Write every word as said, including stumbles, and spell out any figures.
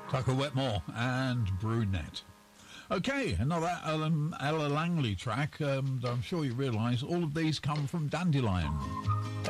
Tucker Wetmore and Brunette. Okay, another Ella, Ella Langley track. Um, I'm sure you realise all of these come from Dandelion.